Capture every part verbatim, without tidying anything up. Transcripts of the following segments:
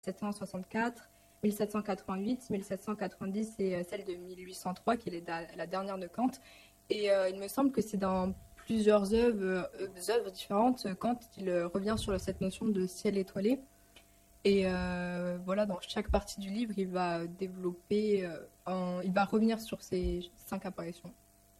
sept cent soixante-quatre, mille sept cent quatre-vingt-huit, mille sept cent quatre-vingt-dix et celle de mille huit cent trois qui est la dernière de Kant. Et euh, il me semble que c'est dans plusieurs œuvres, euh, œuvres différentes Kant il revient sur cette notion de ciel étoilé. Et euh, voilà, dans chaque partie du livre, il va développer, euh, un, il va revenir sur ces cinq apparitions.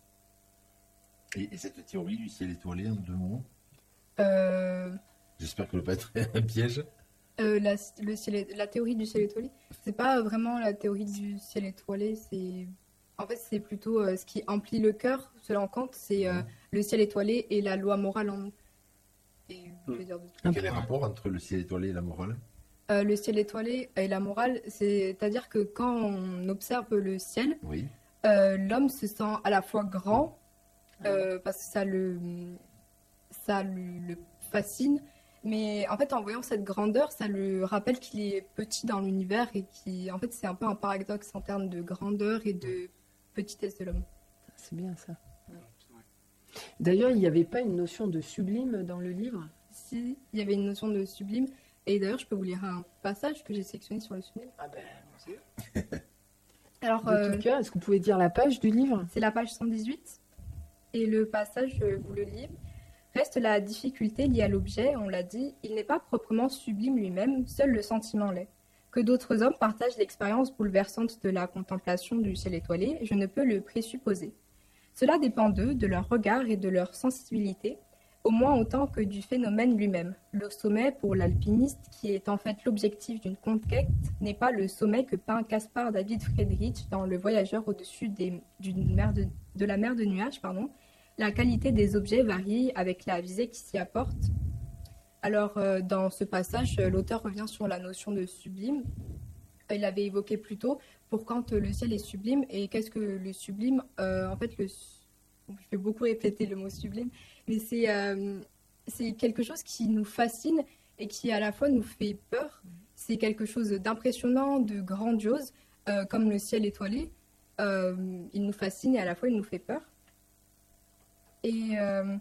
Et, et cette théorie du ciel étoilé en deux mots euh, J'espère que ce ne va pas être un piège. Euh, la, le ciel, la théorie du ciel étoilé, c'est pas vraiment la théorie du ciel étoilé, c'est en fait c'est plutôt euh, ce qui emplit le cœur. Selon Kant, c'est euh, le ciel étoilé et la loi morale. En... Et, mmh. Quel est le rapport entre le ciel étoilé et la morale? euh, Le ciel étoilé et la morale, c'est-à-dire que quand on observe le ciel, oui. euh, l'homme se sent à la fois grand euh, parce que ça le ça le, le fascine. Mais en fait, en voyant cette grandeur, ça lui rappelle qu'il est petit dans l'univers et qui, en fait, c'est un peu un paradoxe en termes de grandeur et de petitesse de l'homme. C'est bien ça. D'ailleurs, il n'y avait pas une notion de sublime dans le livre? Si, il y avait une notion de sublime. Et d'ailleurs, je peux vous lire un passage que j'ai sélectionné sur le sublime. Ah ben, Alors, de euh, tout cas, est-ce que vous pouvez dire la page du livre? C'est la page cent dix-huit. Et le passage, je vous le lis. Reste la difficulté liée à l'objet, on l'a dit, il n'est pas proprement sublime lui-même, seul le sentiment l'est. Que d'autres hommes partagent l'expérience bouleversante de la contemplation du ciel étoilé, je ne peux le présupposer. Cela dépend d'eux, de leur regard et de leur sensibilité, au moins autant que du phénomène lui-même. Le sommet, pour l'alpiniste, qui est en fait l'objectif d'une conquête, n'est pas le sommet que peint Caspar David Friedrich dans Le Voyageur au-dessus des, d'une mer de, de la mer de nuages, pardon. La qualité des objets varie avec la visée qui s'y apporte. Alors, euh, dans ce passage, l'auteur revient sur la notion de sublime. Il l'avait évoqué plus tôt. Pour Kant, le ciel est sublime. Et qu'est-ce que le sublime? euh, En fait, le, je vais beaucoup répéter le mot sublime, mais c'est, euh, c'est quelque chose qui nous fascine et qui, à la fois, nous fait peur. C'est quelque chose d'impressionnant, de grandiose, euh, comme le ciel étoilé. Euh, il nous fascine et à la fois, il nous fait peur. Et, euh,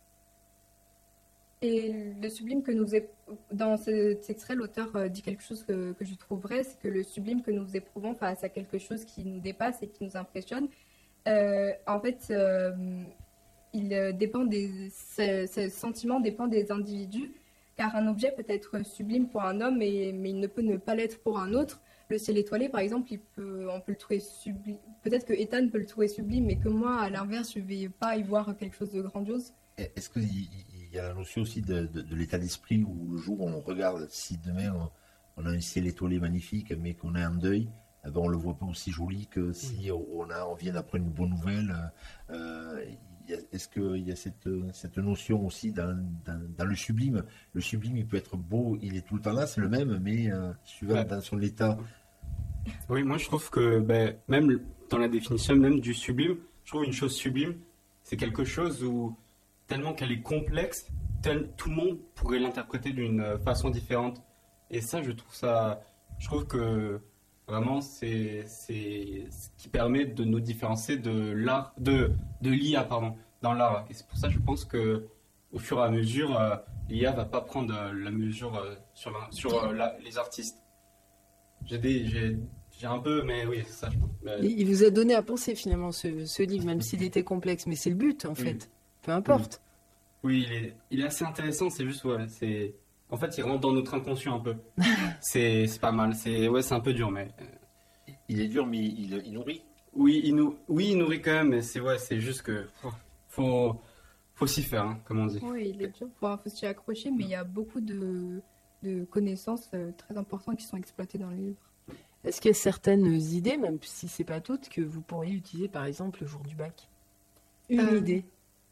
et le sublime que nous éprouvons, dans cet extrait, l'auteur euh, dit quelque chose que, que je trouve vrai, c'est que le sublime que nous éprouvons face à quelque chose qui nous dépasse et qui nous impressionne, euh, en fait, euh, il dépend des, ce, ce sentiment dépend des individus, car un objet peut être sublime pour un homme, et, mais il ne peut ne pas l'être pour un autre. Le ciel étoilé, par exemple, il peut, on peut le trouver sublime. Peut-être que Ethan peut le trouver sublime, mais que moi, à l'inverse, je ne vais pas y voir quelque chose de grandiose. Est-ce qu'il y a la notion aussi de, de, de l'état d'esprit où le jour où on regarde, si demain on, on a un ciel étoilé magnifique, mais qu'on est en deuil, eh ben on ne le voit pas aussi joli que si on, a, on vient d'apprendre une bonne nouvelle. Euh, Est-ce qu'il y a cette, cette notion aussi dans, dans, dans le sublime? Le sublime, il peut être beau, il est tout le temps là, c'est le même, mais euh, suivant ouais. dans son état. Oui, moi je trouve que ben, même dans la définition même du sublime, je trouve une chose sublime, c'est quelque chose où tellement qu'elle est complexe, tel, tout le monde pourrait l'interpréter d'une façon différente. Et ça, je trouve ça, je trouve que vraiment c'est, c'est ce qui permet de nous différencier de l'art, de, de l'I A pardon, dans l'art. Et c'est pour ça que je pense que au fur et à mesure, euh, l'I A va pas prendre euh, la mesure euh, sur, la, sur euh, la, les artistes. J'ai, des, j'ai, j'ai un peu, mais oui, c'est ça. Je pense. Mais... Il vous a donné à penser finalement ce, ce livre, même s'il était complexe, mais c'est le but en fait. Oui. Peu importe. Oui, il est, il est assez intéressant. C'est juste, ouais, c'est. En fait, il rentre dans notre inconscient un peu. c'est, c'est pas mal. C'est, ouais, c'est un peu dur, mais. Il est dur, mais il, il nourrit. Oui, il nous, oui, il nourrit quand même, mais c'est ouais, c'est juste que faut, faut s'y faire, hein, comme on dit. Oui, il est dur. Faut, faut s'y accrocher, mais il y a beaucoup de, de connaissances euh, très importantes qui sont exploitées dans le livre. Est-ce qu'il y a certaines idées, même si c'est pas toutes, que vous pourriez utiliser, par exemple, le jour du bac? Une euh, idée.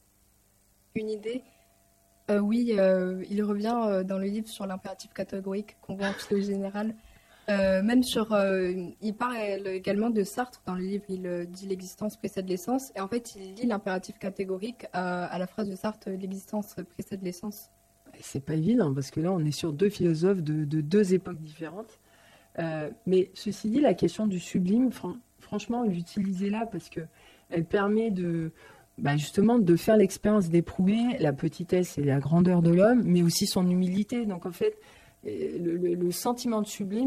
Une idée. Euh, oui, euh, il revient euh, dans le livre sur l'impératif catégorique qu'on voit en psychologie générale. Euh, même sur, euh, il parle également de Sartre dans le livre. Il euh, dit l'existence précède l'essence, et en fait, il lit l'impératif catégorique à, à la phrase de Sartre, l'existence précède l'essence. C'est pas évident parce que là, on est sur deux philosophes de, de deux époques différentes. Euh, mais ceci dit, la question du sublime, fran- franchement, l'utiliser là parce que elle permet de Bah justement, de faire l'expérience d'éprouver la petitesse et la grandeur de l'homme, mais aussi son humilité. Donc en fait, Et le, le- le sentiment de sublime,